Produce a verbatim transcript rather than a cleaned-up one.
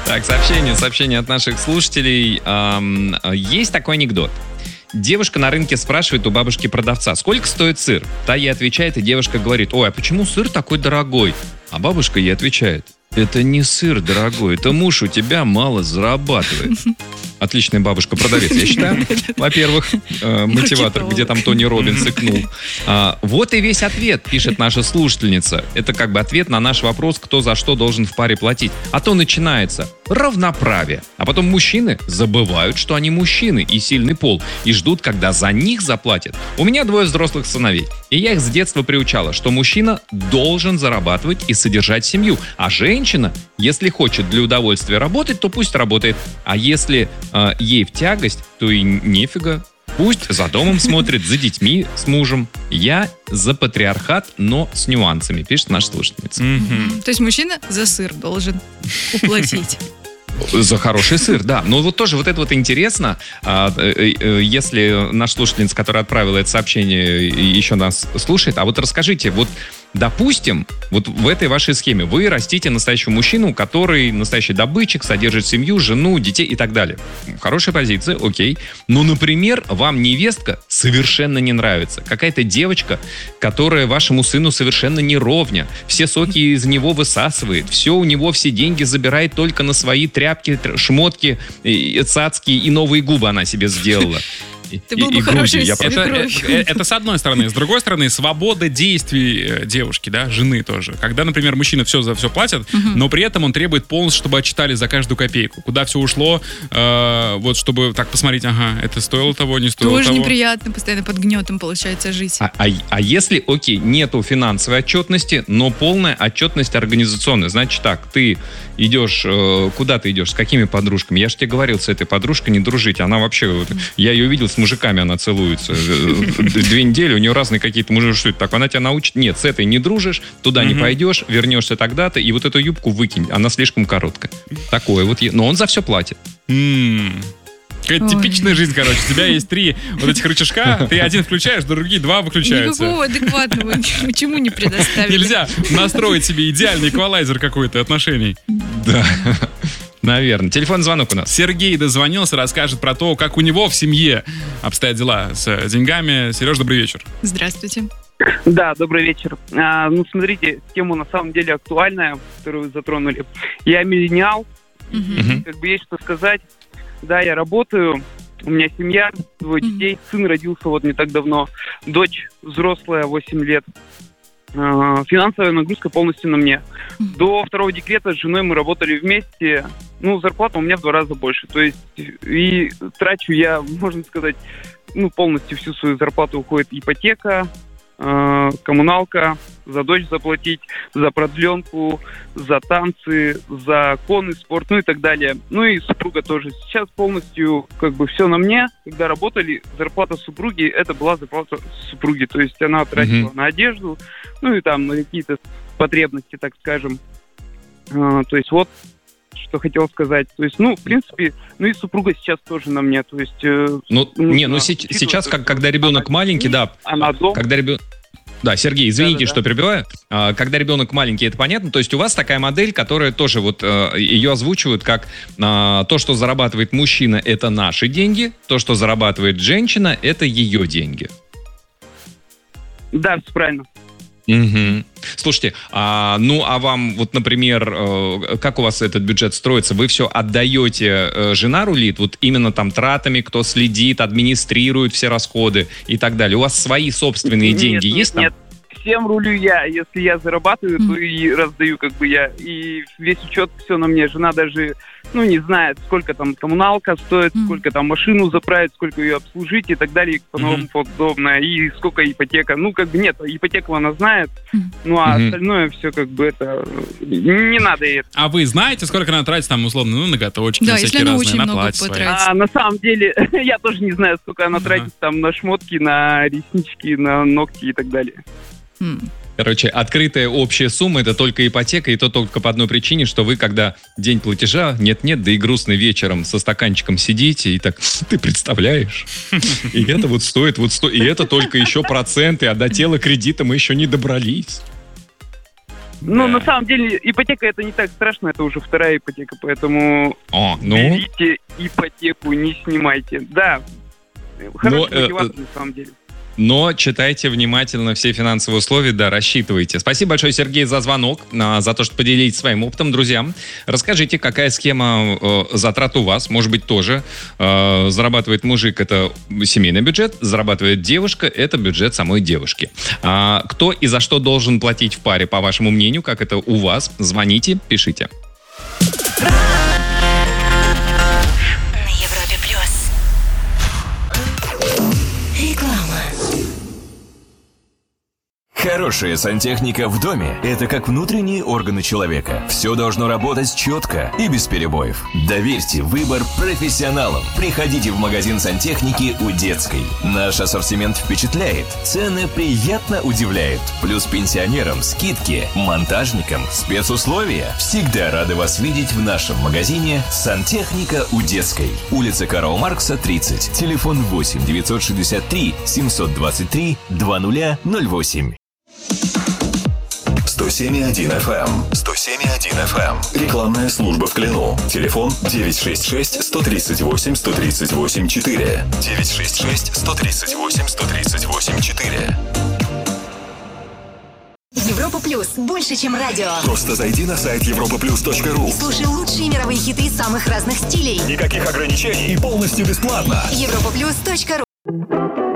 Так, сообщение, сообщение от наших слушателей. Эм, есть такой анекдот. Девушка на рынке спрашивает у бабушки-продавца, сколько стоит сыр? Та ей отвечает, и девушка говорит, ой, а почему сыр такой дорогой? А бабушка ей отвечает, это не сыр дорогой, это муж у тебя мало зарабатывает. Отличная бабушка-продавец, я считаю. Во-первых, э, мотиватор, где там Тони Роббинс икнул. А, вот и весь ответ, пишет наша слушательница. Это как бы ответ на наш вопрос, кто за что должен в паре платить. А то начинается равноправие. А потом мужчины забывают, что они мужчины и сильный пол, и ждут, когда за них заплатят. У меня двое взрослых сыновей, и я их с детства приучала, что мужчина должен зарабатывать и содержать семью, а женщина, если хочет для удовольствия работать, то пусть работает. А если э, ей в тягость, то и нефига. Пусть за домом смотрит, за детьми с мужем. Я за патриархат, но с нюансами, пишет наша слушательница. Mm-hmm. То есть мужчина за сыр должен уплатить. За хороший сыр, да. Но вот тоже вот это вот интересно, если наша слушательница, которая отправила это сообщение, еще нас слушает, а вот расскажите, вот допустим, вот в этой вашей схеме вы растите настоящего мужчину, который настоящий добытчик, содержит семью, жену, детей и так далее. Хорошая позиция, окей. Но, например, вам невестка совершенно не нравится. Какая-то девочка, которая вашему сыну совершенно не ровня. Все соки из него высасывает. Все у него, все деньги забирает только на свои тряпки, шмотки, цацки и новые губы она себе сделала. Ты был бы хороший я это, это, это с одной стороны. С другой стороны, свобода действий девушки, да, жены тоже. Когда, например, мужчина все за все платит, uh-huh. но при этом он требует полностью, чтобы отчитали за каждую копейку. Куда все ушло, э, вот чтобы так посмотреть, ага, это стоило того, не стоило тоже того. Тоже неприятно, постоянно под гнетом получается жить. А, а, а если, окей, нету финансовой отчетности, но полная отчетность организационная. Значит так, ты идешь, э, куда ты идешь, с какими подружками? Я же тебе говорил, с этой подружкой не дружить. Она вообще, я ее видел, с мужиками она целуется. Две недели, у нее разные какие-то мужики. Что это так? Она тебя научит? Нет, с этой не дружишь, туда не пойдешь, вернешься тогда-то, и вот эту юбку выкинь. Она слишком короткая. Такое вот. Но он за все платит. Какая типичная жизнь, короче. У тебя есть три вот этих рычажка, ты один включаешь, другие два выключаются. Никакого адекватного почему не предоставили? Нельзя настроить себе идеальный эквалайзер какой-то отношений. Да. Наверное. Телефонный звонок у нас. Сергей дозвонился, расскажет про то, как у него в семье обстоят дела с деньгами. Сереж, добрый вечер. Здравствуйте. Да, добрый вечер. А, ну, смотрите, тема на самом деле актуальная, которую вы затронули. Я миллениал, Uh-huh. как бы есть что сказать. Да, я работаю, у меня семья, двое uh-huh. детей, сын родился вот не так давно, дочь взрослая, восемь лет. Финансовая нагрузка полностью на мне. До второго декрета с женой мы работали вместе. Ну, зарплата у меня в два раза больше. То есть, и трачу я, можно сказать, ну, полностью всю свою зарплату уходит ипотека, э, коммуналка, за дочь заплатить, за продленку, за танцы, за конный спорт, ну и так далее. Ну и супруга тоже. Сейчас полностью как бы все на мне. Когда работали, зарплата супруги, это была зарплата супруги. То есть она тратила mm-hmm. на одежду, ну и там на какие-то потребности, так скажем. А, то есть вот что хотел сказать. То есть, ну, в принципе, ну и супруга сейчас тоже на мне. То есть... Э, ну, не, ну с- сейчас, как, когда ребенок маленький, да. Она дома. Когда ребенок... Да, Сергей, извините, Да-да-да. что перебиваю. Когда ребенок маленький, это понятно. То есть у вас такая модель, которая тоже вот ее озвучивают как то, что зарабатывает мужчина, это наши деньги, то, что зарабатывает женщина, это ее деньги. Да, все правильно. Угу. Слушайте, а, ну а вам вот, например, э, как у вас этот бюджет строится? Вы все отдаете, э, жена рулит, вот именно там тратами, кто следит, администрирует все расходы и так далее. У вас свои собственные нет, деньги нет, есть там? Нет, всем рулю я. Если я зарабатываю, mm. то и раздаю как бы я. И весь учет все на мне. Жена даже, ну, не знает, сколько там коммуналка стоит, mm. сколько там машину заправить, сколько ее обслужить и так далее, и по-новому mm-hmm. подобное. И сколько ипотека. Ну, как бы нет, ипотеку она знает, mm. ну, а mm-hmm. остальное все как бы это... Не надо ей это. А вы знаете, сколько надо тратить там, условно, ну, ноготочки, да, на всякие если разные, очень на много платье свои? А на самом деле, я тоже не знаю, сколько она uh-huh. тратит там на шмотки, на реснички, на ногти и так далее. Короче, открытая общая сумма — это только ипотека, и то только по одной причине, что вы, когда день платежа, нет-нет, да и грустно вечером со стаканчиком сидите, и так, ты представляешь? И это вот стоит, вот сто... и это только еще проценты, а до тела кредита мы еще не добрались. Ну, Да. на самом деле, ипотека это не так страшно, это уже вторая ипотека, поэтому О, ну, берите ипотеку, не снимайте. Да, хороший э, мотиватор, на самом деле. но читайте внимательно все финансовые условия, да, рассчитывайте. Спасибо большое, Сергей, за звонок, а, за то, что поделились своим опытом. Друзья, расскажите, какая схема э, затрат у вас. Может быть, тоже э, зарабатывает мужик — это семейный бюджет, зарабатывает девушка — это бюджет самой девушки. А, кто и за что должен платить в паре, по вашему мнению, как это у вас? Звоните, пишите. На Европе плюс. Реклама. Хорошая сантехника в доме – это как внутренние органы человека. Все должно работать четко и без перебоев. Доверьте выбор профессионалам. Приходите в магазин сантехники у Детской. Наш ассортимент впечатляет, цены приятно удивляют. Плюс пенсионерам скидки, монтажникам спецусловия. Всегда рады вас видеть в нашем магазине «Сантехника у Детской». Улица Карла Маркса, тридцать. Телефон восемь девятьсот шестьдесят три семьсот двадцать три двадцать ноль восемь. сто семь и один эф эм. сто семь и один эф эм. Рекламная служба в Клину. Телефон девять шесть шесть сто тридцать восемь сто тридцать восемь четыре. девять шесть шесть сто тридцать восемь сто тридцать восемь четыре. Европа плюс. Больше, чем радио. Просто зайди на сайт европа плюс точка ру. Слушай лучшие мировые хиты самых разных стилей. Никаких ограничений и полностью бесплатно. европа плюс точка ру.